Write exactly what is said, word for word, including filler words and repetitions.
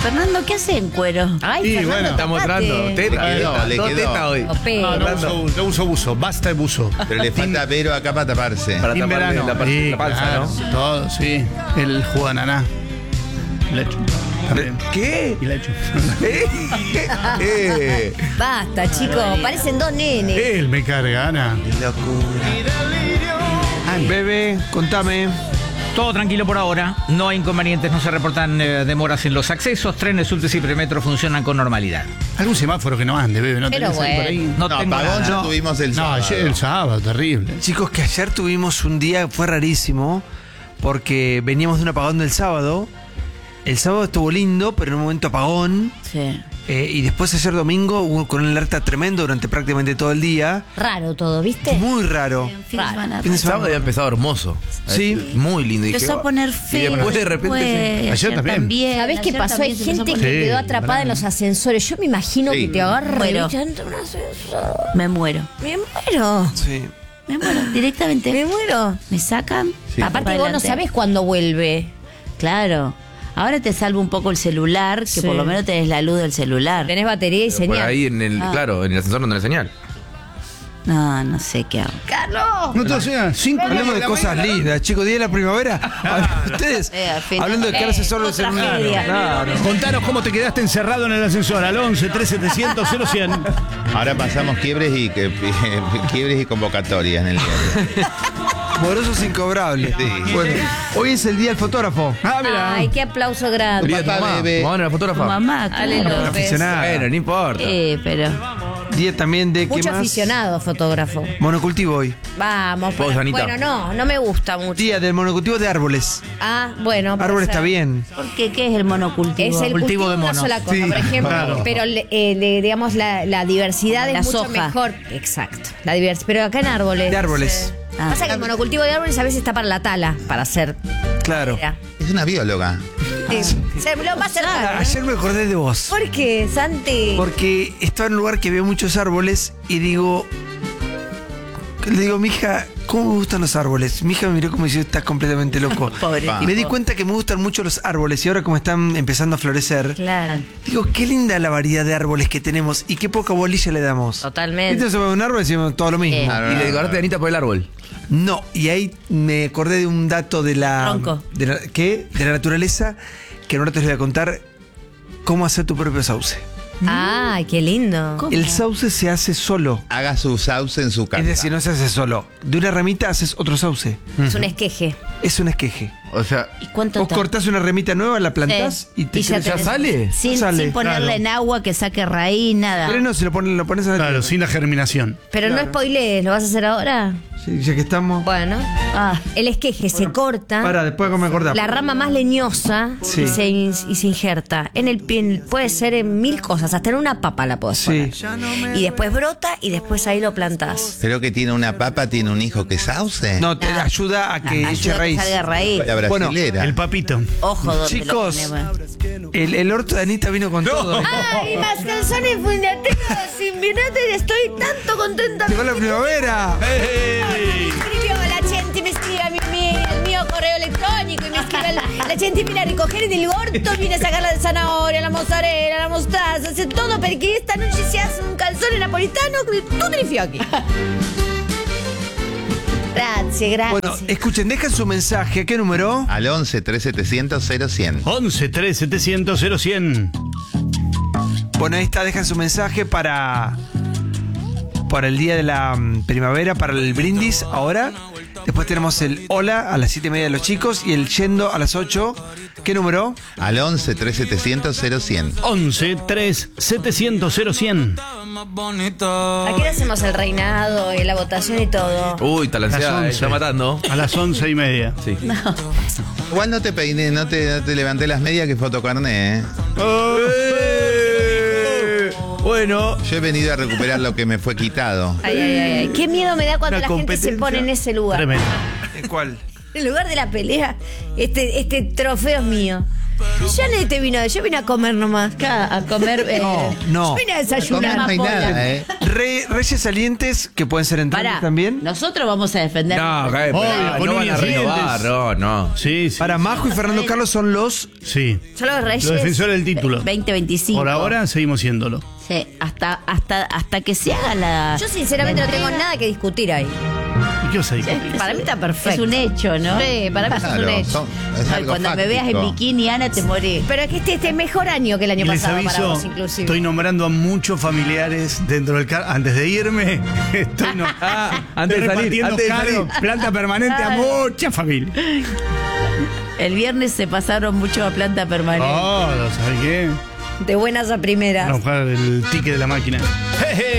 Fernando, ¿qué hace en cuero? Ay, Y Fernando, bueno, Está mostrando. tapate. Teta, Le teta, quedó, le todo quedó. teta hoy. O pelo. No, no Fernando. uso, no uso buzo, basta de buzo. Pero le falta Vero acá para taparse. Para En taparle verano. la, par- Sí, la panza, claro, ¿no? todo, sí. El jugo de ananá. Leche. También. ¿Qué? Y leche. ¿Eh? ¿Eh? Basta, chicos. Parecen dos nenes. Él me carga, Ana. Bebe, contame. Todo tranquilo por ahora, no hay inconvenientes, no se reportan eh, demoras en los accesos, trenes, subtes y premetro funcionan con normalidad. Algún semáforo que no ande, bebé. No Pero tenés ahí por ahí. No, No, tengo apagón nada. ya tuvimos el No, sábado. ayer el sábado, terrible. Chicos, que ayer tuvimos un día, fue rarísimo, porque veníamos de un apagón del sábado. El sábado estuvo lindo, pero en un momento apagón. Sí. Eh, y después ayer domingo hubo con un alerta tremendo durante prácticamente todo el día. Raro todo, ¿viste? Muy raro. Fin de semana. Fin de El sábado semana. había empezado hermoso. Sí. Muy lindo. Y dije, Empezó a "Oh". poner Y feo. después de repente. después, Ayer también. ¿Sabés qué ayer pasó? Hay también se empezó gente a que poner- Sí, quedó atrapada en los ascensores. Yo me imagino Sí. que te agarra Muero. y ya entra un ascensor. Me muero. Me muero. Sí. Me muero. Directamente. Me muero. Me sacan. Sí. para Aparte vos no adelante. sabés cuándo vuelve. Claro. Ahora te salva un poco el celular, que Sí. por lo menos tenés la luz del celular. Tenés batería y Por señal. ahí en el, Ah. claro, en el ascensor no tenés señal. No, no sé qué hago. ¡Carlos! No te hacían cinco Hablemos de cosas lindas, chicos. Día de la primavera. Ustedes, Eh, al final- hablando de quedarse Eh, solos en otra un tragedia. Claro. Contanos cómo te quedaste encerrado en el ascensor al once, tres setecientos, cero cien. Ahora pasamos quiebres y que- quiebres y convocatorias en el diario. Morosos incobrables. Bueno, hoy es el día del fotógrafo. Ah, mira. Ay, qué aplauso grande. Día de tu papá, mamá. bebé. Mamá, la Tu fotógrafa. mamá, Ale claro. López. Aficionada. Bueno, no importa. Eh, pero. Día también de ¿qué Mucho más? aficionado fotógrafo. Monocultivo hoy. Vamos. Vos, para- Anita. Bueno, no, no me gusta mucho. Día del monocultivo de árboles. Ah, bueno. puede Árbol ser. está bien. ¿Por qué? ¿Qué es el monocultivo? Es el cultivo, Cultivo de de una monos. sola cosa, Sí, por ejemplo. claro. Pero, le- eh, le- digamos, la, la diversidad La es mucho soja. mejor. Exacto. La divers Pero acá en árboles. De árboles. Ah. Pasa que el monocultivo de árboles a veces está para la tala, para hacer. Claro. Mira. Es una bióloga. Sí. Se lo va a hacer Ah, raro, ¿no? ayer me acordé de vos. ¿Por qué, Santi? Porque estaba en un lugar que veo muchos árboles y digo. Le digo, mija, ¿cómo me gustan los árboles? Mi hija me miró como diciendo, estás completamente loco. Pobre Pa. Y me di cuenta que me gustan mucho los árboles y ahora como están empezando a florecer, Claro. digo, qué linda la variedad de árboles que tenemos y qué poca bolilla le damos. Totalmente. Entonces se ve un árbol y decimos todo lo mismo. Eh. Ah, Y le digo, ahora te Anita por el árbol. No, y ahí me acordé de un dato de la, Tronco. de la ¿qué? De la naturaleza, que en un rato les voy a contar cómo hacer tu propio sauce. Ay, qué lindo. ¿Cómo? El sauce se hace solo. Haga su sauce en su casa. Es decir, no se hace solo. De una ramita haces otro sauce. Es un esqueje. Es un esqueje. O sea, ¿Y cuánto Vos ta- cortás una remita nueva, la plantás Sí. y te Y ya ya tenés- sale. Sin, Sale. sin ponerle Claro. en agua que saque raíz, nada. Pero no, si lo pones, lo pones a la Claro, tierra. sin la germinación. Pero no spoilees, ¿lo vas a hacer ahora? Sí, ya que estamos. Bueno. Ah, El esqueje se corta. Para, después me acordar. La rama más leñosa Sí. y, se, in- y se injerta en el pie. Puede ser en mil cosas, hasta en una papa la puedes Sí. poner. Y después brota y después ahí lo plantás. Creo que tiene una papa, tiene un hijo que es sauce. No, te Ah. ayuda a que ayuda eche a que raíz. salga raíz. La Bueno, brasilera. El papito. Ojo donde Chicos, lo ponemos. El, el orto de Anita vino con todo. ¡Ay, las calzones fundateros sin vinagre! Estoy tanto contenta. Llegó la primavera. Me escribió la gente, me escribe a mi, mi- el mío correo electrónico y me escribe la, la gente viene a recoger en el orto, viene a sacar la zanahoria, la mozzarella, la mostaza, hace todo porque esta noche se hace un calzone napolitano con tutto i fiocchi. Gracias, gracias. Bueno, escuchen, dejan su mensaje. ¿A qué número? Al once, tres setecientos, cero cien. once, tres setecientos, cero cien. Bueno, ahí está, dejan su mensaje para. Para el día de la mm, primavera, para el brindis ahora. Después tenemos el hola a las siete y media de los chicos y el yendo a las ocho. ¿Qué número? Al once, tres setecientos, cero cien. once, tres setecientos, cero cien. Aquí hacemos el reinado y la votación y todo. uy, está la Las ansiedad, eh, once. está matando. A las once y media. Sí. Igual no te peiné, no te, no te levanté las medias que fotocarné, ¿eh? Eh, Bueno, Yo he venido a recuperar lo que me fue quitado. Ay, ay, ay, ay. Qué miedo me da cuando Una la gente se competencia pone en ese lugar. Tremendo. ¿En cuál? En lugar de la pelea, este, este trofeo es mío. Ya ni te vino, yo vine a comer nomás. Acá, a comer. eh, No, no. Yo vine a Comer desayunar. no hay Amapola. nada, ¿eh? Re- Reyes Salientes, que pueden ser entradas Pará, también. nosotros vamos a defender. No, cae, Obvio, no con van a niños renovar, siguientes. no, no. Sí, sí. Para Majo y Fernando Carlos son los. Sí. Son los Reyes. Los defensores del título. veinte veinticinco. Por ahora seguimos siéndolo. Sí, hasta, hasta, hasta que se haga la. Yo sinceramente la no tengo entrega. nada que discutir ahí. ¿Y qué vas a discutir? Para mí está Es perfecto. un hecho, ¿no? Sí, para mí eso es un Claro, hecho. son- es Ay, algo cuando me veas en fáctico. bikini, Ana, te morís. Pero es que este, este es mejor año que el año Y les pasado para aviso, vos, inclusive. estoy nombrando a muchos familiares dentro del cargo. Antes de irme, estoy, no, Ah, antes de estoy salir, repartiendo antes de cargo, salir. planta permanente a mucha familia. El viernes se pasaron mucho a planta permanente. Oh, ¿sabes qué? De buenas a primeras. Vamos a jugar el ticket de la máquina.